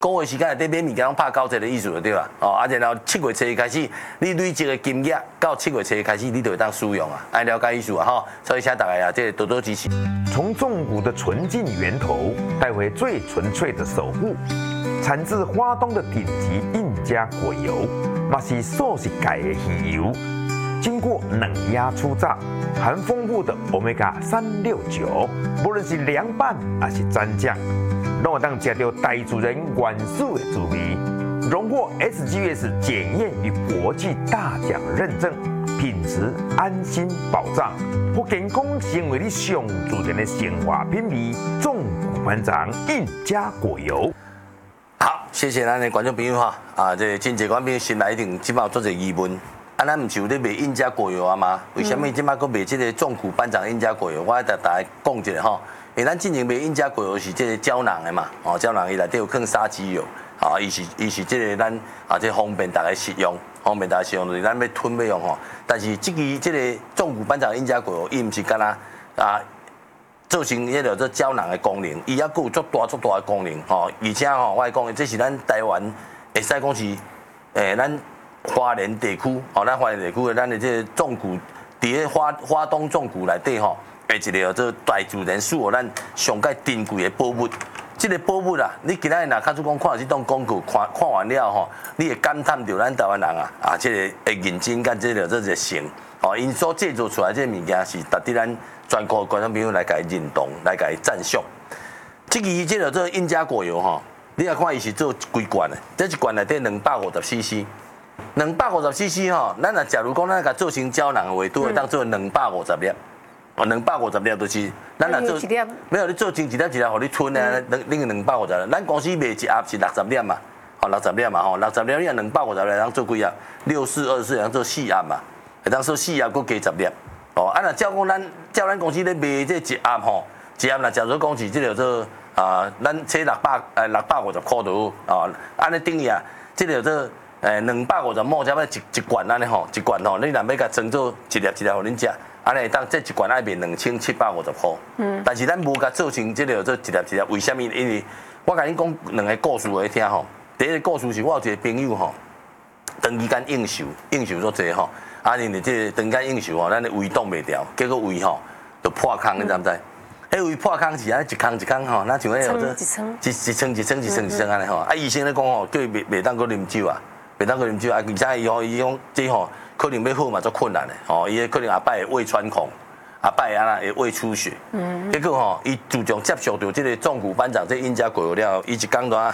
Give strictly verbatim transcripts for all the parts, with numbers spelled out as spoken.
个月时间内底买物件拢拍九折的意思就对啦。哦，啊，然后七月初开始，你累积的金额到七月初开始，你就会当使用啊，爱了解意思啊吼。所以请大家啊，这多多支持。 从纵谷的纯净源头带回最纯粹的守护，产自花东的顶级印加果油，嘛是素食界的鱼油，经过冷压初榨，含丰富的 Omega 三六九，无论是凉拌还是蘸酱。让我当吃到大自然原始的滋味，荣获 S G S 检验与国际大奖认证，品质安心保障，或健康成为你上自然的生活品味。纵谷班长印加果油。 好，谢谢咱的观众朋友哈，啊，这真济观众新来一定即马有做者疑问，啊，咱唔是有咧卖印加果油啊吗？为什么即马搁卖这个纵谷班长印加果油？我来甲大家讲一下吼。因为咱进前卖印加果油是这个胶囊的嘛，哦，胶囊伊内底有放沙棘油，啊，伊是伊是这个咱啊，这方便大家食用，方便大家食用就是咱要吞要用吼。但是这个这个纵谷班长印加果油，伊毋是干那啊，做成迄个做胶囊的功能，伊还佫有足大足大的功能吼。而且吼，我来讲，这是咱台湾会使讲是诶，咱花莲地区，哦，咱花莲地区的咱的这个纵谷，伫咧花花东纵谷内底吼。诶，一个做大自然属哦，咱上界珍贵的宝物。这个宝物啊，你今仔日若卡出讲看这档广告，看看完了吼，你会感叹到咱台湾人啊，啊，这个会认真甲这个这热心，哦，因所制作出来这物件是值得咱全国观众朋友来甲伊认同，来甲伊赞赏。这个这个做印加果油吼，你若看伊是做几罐的，这一罐内底两百五十 C C， 两百五十 C C 吼，咱若假如讲咱甲做成胶囊的话，都会当做两百五十粒。哦，两百五十粒就是咱若做，没有你做成一粒一粒，互你吞啊，两另两百五十粒。咱公司卖一盒是六十粒嘛，哦六十粒嘛吼，六十粒你若两百五十粒，当做几盒？六四二四，当做四盒嘛，会当做四盒，佫加十粒。哦，啊若照讲咱照咱公司咧卖这一盒吼，一盒若假如讲是这个做啊，咱切六百诶六百五十块就好，哦，安尼等于啊，这个做诶两百五十毛，才要一一罐安尼吼，一罐吼，你若要甲装做一粒一粒互恁食。安尼当这一罐爱卖两千七百五十块，嗯，但是咱无甲做成这个做一粒一粒，为什么？因为我甲你讲两个故事互你听吼。第一个故事是我有一个朋友吼，长期间应酬，应酬做济吼，啊，因为这长间应酬吼，咱的胃挡袂调，结果胃吼就破空，你知唔知？迄胃破空是安一空一空吼，那像迄个做一层一层一层一层一层安尼吼，啊，医生咧讲吼，叫伊袂袂当搁啉酒啊，袂当搁啉酒啊，而且伊吼伊讲这吼。可能要好嘛，足困难的哦。伊可能阿摆会胃穿孔，阿摆安那会胃出血。嗯。结果吼，伊自从接受到这个纵谷班长这印加果油了，伊一讲话，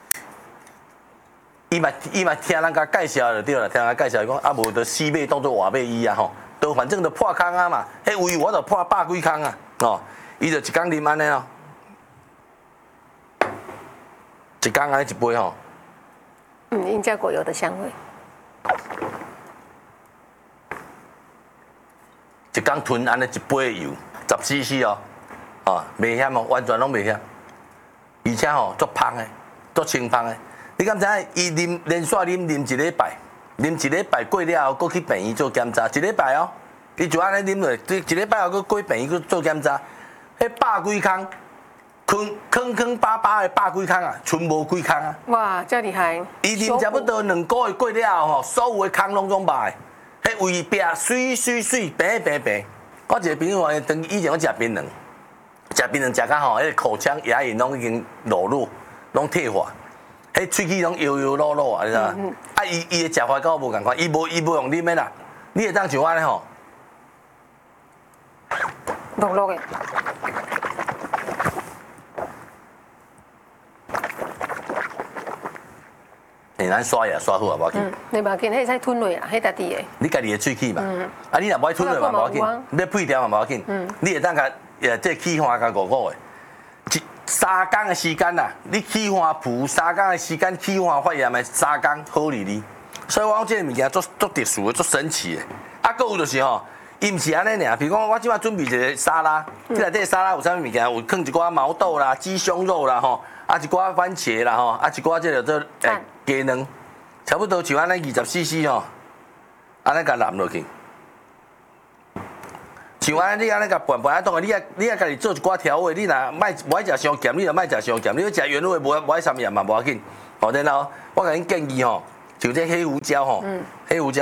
伊嘛伊嘛听人家介绍就对了，听人家介绍讲啊，无得西贝当做外贝医啊吼，都反正都破空啊嘛，迄胃我就破百几空啊，哦，伊就一工啉安尼哦，一工安尼一杯吼。 嗯，印加果油的香味。 一工吞安尼一杯油，十 C C 哦，啊，袂险哦，完全拢袂险，而且吼足芳的，足清芳的。你敢知影？伊啉连续啉啉一礼拜，啉一礼拜过了后，佫去病院做检查，一礼拜哦，伊就安尼啉落，一礼拜后佫过病院去做检查，迄百几空，坑坑坑巴巴的百几空啊，剩无几空啊。 哇，真厉害！ 伊啉差不多两个月过了后吼，所有的空拢总歹。迄胃壁水水水平平平，我一个朋友话，当以前我食槟榔，食槟榔食到吼，迄个口腔牙龈拢已经裸露，拢退化，迄喙齿拢摇摇落落啊，你知影？啊，伊伊的食法跟我无共款，伊无伊无用啉的啦，你会当像我安尼吼， 落落的。 嘿，咱刷牙刷好啊，无要紧。 嗯，你无要紧，迄使吞落啦，迄家己的。 你家己的喙齿嘛，啊，你若无爱吞落嘛，无要紧，要配条嘛，无要紧。你会当甲呃，这气化甲五五的，一三工的时间啦，你气化补三工的时间，气化发炎的三工好哩哩。所以我讲这个物件足足特殊的，足神奇的。啊，搁有就是吼，伊毋是安尼尔，比如讲我即摆准备一个沙拉，这内底沙拉有啥物物件？有放一寡毛豆啦、鸡胸肉啦吼，啊一寡番茄啦吼，啊一寡这个做诶。鸡卵，差不多像安尼二十 C C 吼，安尼甲淋落去， 像安尼你安尼甲拌拌啊，当然你啊你啊家己做一寡调味，你若卖无爱食伤咸，你就卖食伤咸，你要食原味无无爱啥物啊嘛无要紧。哦，然后我甲恁建议吼，像这黑胡椒吼，黑胡椒。